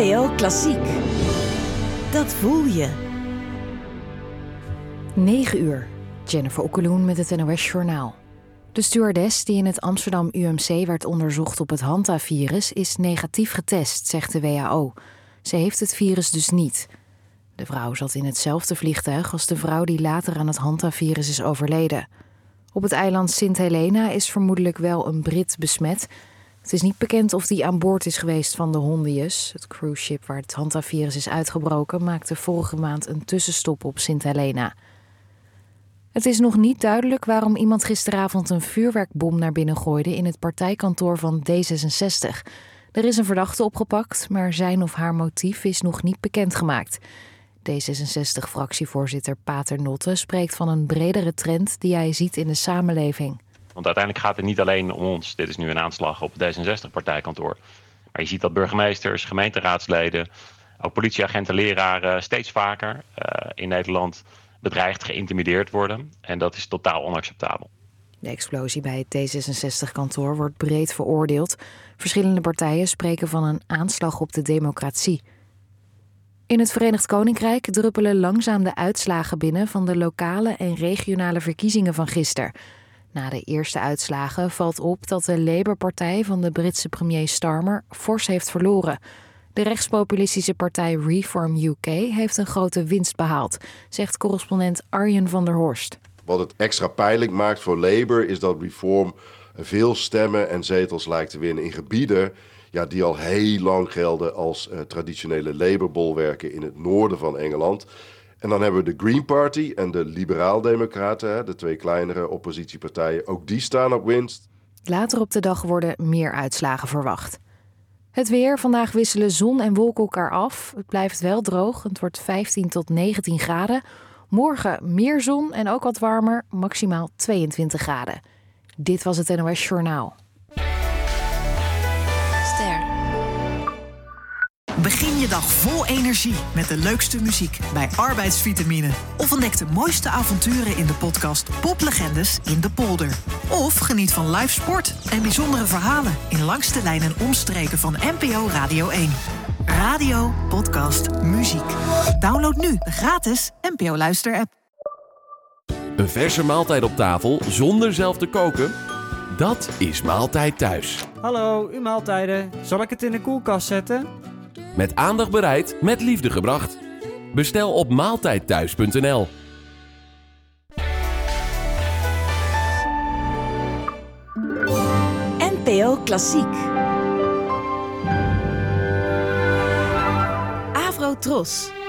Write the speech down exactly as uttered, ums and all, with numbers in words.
N P O Klassiek. Dat voel je. negen uur. Jennifer Okkeloen met het N O S Journaal. De stewardess die in het Amsterdam U M C werd onderzocht op het hantavirus is negatief getest, zegt de W H O. Ze heeft het virus dus niet. De vrouw zat in hetzelfde vliegtuig als de vrouw die later aan het hantavirus is overleden. Op het eiland Sint Helena is vermoedelijk wel een Brit besmet. Het is niet bekend of die aan boord is geweest van de Hondius. Het cruiseschip waar het hantavirus is uitgebroken maakte vorige maand een tussenstop op Sint Helena. Het is nog niet duidelijk waarom iemand gisteravond een vuurwerkbom naar binnen gooide in het partijkantoor van D zesenzestig. Er is een verdachte opgepakt, maar zijn of haar motief is nog niet bekendgemaakt. D zesenzestig-fractievoorzitter Pater Notte spreekt van een bredere trend die hij ziet in de samenleving. Want uiteindelijk gaat het niet alleen om ons. Dit is nu een aanslag op het D zesenzestig-partijkantoor. Maar je ziet dat burgemeesters, gemeenteraadsleden, ook politieagenten, leraren steeds vaker uh, in Nederland bedreigd, geïntimideerd worden. En dat is totaal onacceptabel. De explosie bij het D zesenzestig-kantoor wordt breed veroordeeld. Verschillende partijen spreken van een aanslag op de democratie. In het Verenigd Koninkrijk druppelen langzaam de uitslagen binnen van de lokale en regionale verkiezingen van gisteren. Na de eerste uitslagen valt op dat de Labour-partij van de Britse premier Starmer fors heeft verloren. De rechtspopulistische partij Reform U K heeft een grote winst behaald, zegt correspondent Arjen van der Horst. Wat het extra pijnlijk maakt voor Labour is dat Reform veel stemmen en zetels lijkt te winnen in gebieden ja, die al heel lang gelden als uh, traditionele Labour-bolwerken in het noorden van Engeland. En dan hebben we de Green Party en de Liberaal-Democraten, de twee kleinere oppositiepartijen. Ook die staan op winst. Later op de dag worden meer uitslagen verwacht. Het weer. Vandaag wisselen zon en wolken elkaar af. Het blijft wel droog. Het wordt vijftien tot negentien graden. Morgen meer zon en ook wat warmer. Maximaal tweeëntwintig graden. Dit was het N O S Journaal. Ster. Begin je dag vol energie met de leukste muziek bij Arbeidsvitamine. Of ontdek de mooiste avonturen in de podcast Poplegendes in de Polder. Of geniet van live sport en bijzondere verhalen in Langs de Lijn en Omstreken van N P O Radio één. Radio, podcast, muziek. Download nu de gratis N P O Luister-app. Een verse maaltijd op tafel zonder zelf te koken? Dat is Maaltijd Thuis. Hallo, uw maaltijden. Zal ik het in de koelkast zetten? Met aandacht bereid, met liefde gebracht. Bestel op maaltijdthuis punt n l. N P O Klassiek. Avro Tros.